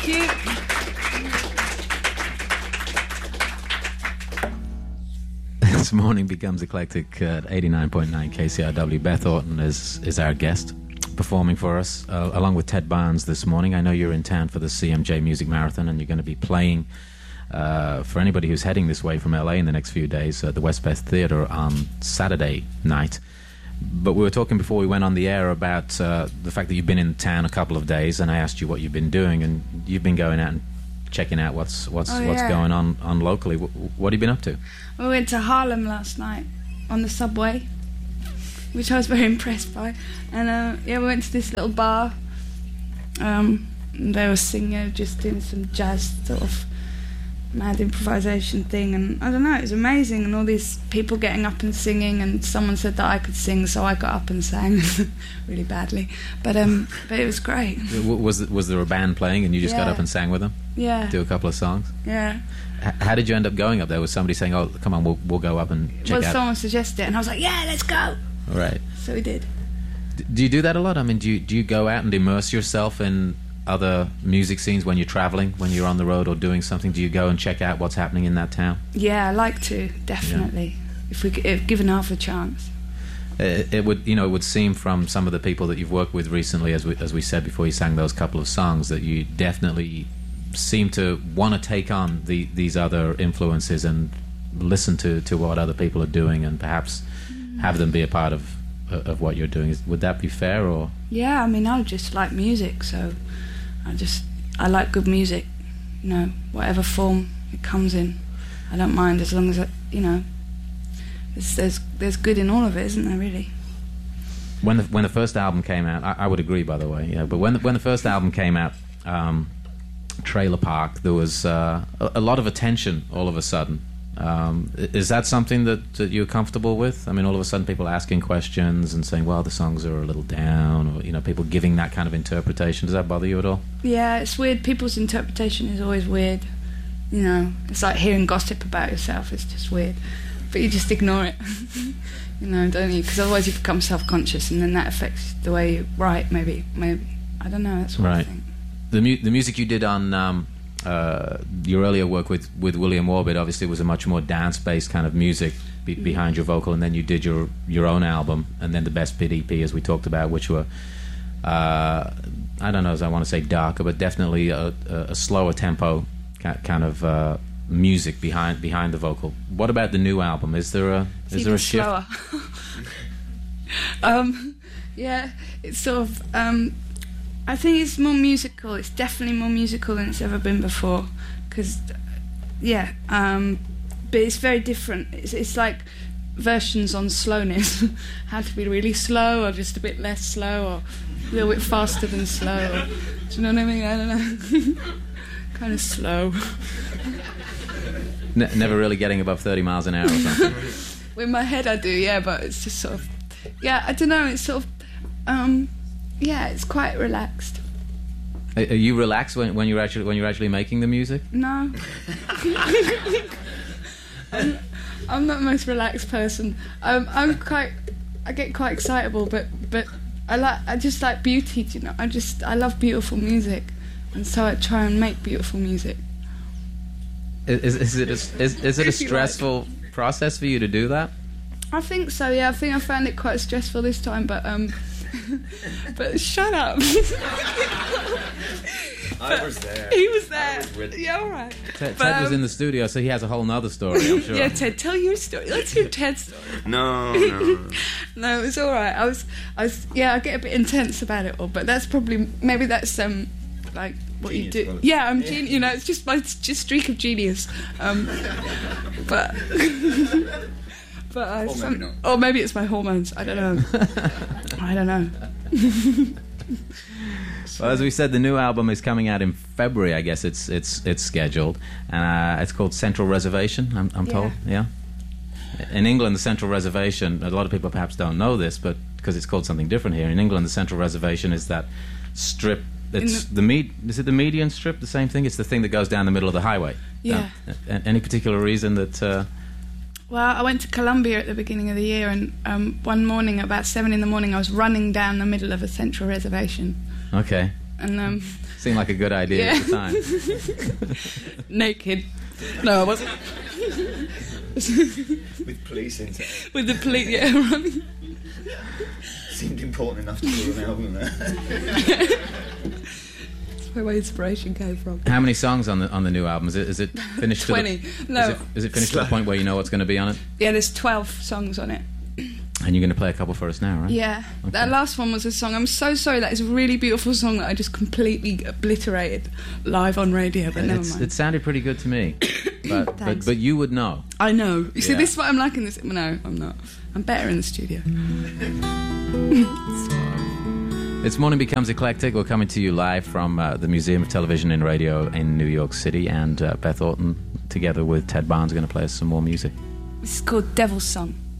Thank you. This morning becomes eclectic at 89.9 KCRW. Beth Orton is our guest, performing for us, along with Ted Barnes this morning. I know you're in town for the CMJ Music Marathon, and you're going to be playing for anybody who's heading this way from LA in the next few days at the Westbeth Theatre on Saturday night. But we were talking before we went on the air about the fact that you've been in town a couple of days, and I asked you what you've been doing, and you've been going out and checking out what's going on locally. What have you been up to? We went to Harlem last night on the subway, which I was very impressed by. And we went to this little bar. They were singing, just doing some jazz sort of mad improvisation thing, and I don't know, it was amazing, and all these people getting up and singing, and someone said that I could sing, so I got up and sang really badly, but it was great. Was there a band playing and you just got up and sang with them? Yeah. Do a couple of songs? Yeah. How did you end up going up there? Was somebody saying, oh, come on, we'll go up and check out? Well, someone suggested it, and I was like, yeah, let's go. All right. So we did. Do you do that a lot? I mean, do you go out and immerse yourself in other music scenes when you're traveling, when you're on the road or doing something? Do you go and check out what's happening in that town? Yeah, I like to, definitely. Yeah. If given half a chance. It would seem from some of the people that you've worked with recently, as we said before you sang those couple of songs, that you definitely seem to want to take on these other influences and listen to what other people are doing, and perhaps have them be a part of what you're doing. Would that be fair? Or yeah, I mean, I just like music, so I like good music, whatever form it comes in. I don't mind, as long as there's good in all of it, isn't there, really? When the first album came out, I would agree, by the way, yeah, but when the first album came out, Trailer Park, there was a lot of attention all of a sudden. Is that something that you're comfortable with? I mean, all of a sudden people asking questions and saying, well, the songs are a little down, or people giving that kind of interpretation. Does that bother you at all? Yeah, it's weird. People's interpretation is always weird. It's like hearing gossip about yourself. It's just weird, but you just ignore it. Don't you? Because otherwise you become self-conscious, and then that affects the way you write. Maybe I don't know. That's what I think. The music you did on your earlier work with William Orbit obviously was a much more dance-based kind of music behind your vocal, and then you did your own album, and then the Best Bit EP, as we talked about, which were I don't know, as I want to say darker, but definitely a slower tempo kind of music behind the vocal. What about the new album? Is there a shift? Slower. Yeah, it's sort of. I think it's more musical. It's definitely more musical than it's ever been before. But it's very different. It's like versions on slowness. How to be really slow, or just a bit less slow, or a little bit faster than slow. Do you know what I mean? I don't know. Kind of slow. Never really getting above 30 miles an hour or something. With my head I do, yeah, but it's just sort of... Yeah, I don't know, it's sort of... it's quite relaxed. Are you relaxed when you're actually making the music? No. I'm not the most relaxed person. I get quite excitable, but I just like beauty. I love beautiful music, and so I try and make beautiful music. Is it a stressful process for you to do that? I think so. Yeah, I think I found it quite stressful this time, but but shut up. I was there. He was there. I was with yeah, all right. Ted was in the studio, so he has a whole nother story, I'm sure. Yeah, Ted, tell your story. Let's hear Ted's story. No. No, it was all right. I was. Yeah, I get a bit intense about it all, but that's maybe that's like what genius, you do. Yeah, I'm genius. It's just my streak of genius. But. Or maybe it's my hormones. I don't know. Well, as we said, the new album is coming out in February. I guess it's scheduled, and it's called Central Reservation. I'm told. Yeah. In England, the Central Reservation. A lot of people perhaps don't know this, but because it's called something different here in England, the Central Reservation is that strip. Is it the median strip? The same thing. It's the thing that goes down the middle of the highway. Yeah. Any particular reason that? Well, I went to Colombia at the beginning of the year, and one morning, about 7 in the morning, I was running down the middle of a Central Reservation. Okay. and Seemed like a good idea at the time. naked. No, I wasn't. With police in it. With the police, yeah, running. Seemed important enough to do an album there. That's where my inspiration came from. How many songs on the new album? Is it finished? 20. No. Is it finished to the point where you know what's going to be on it? Yeah, there's 12 songs on it. And you're going to play a couple for us now, right? Yeah. Okay. That last one was a song. I'm so sorry. That is a really beautiful song that I just completely obliterated live on radio. But never mind. It sounded pretty good to me. But you would know. I know. You see, Yeah. this is what I'm like in this. No, I'm not. I'm better in the studio. It's Morning Becomes Eclectic. We're coming to you live from the Museum of Television and Radio in New York City, and Beth Orton, together with Ted Barnes, are going to play us some more music. This is called Devil's Song.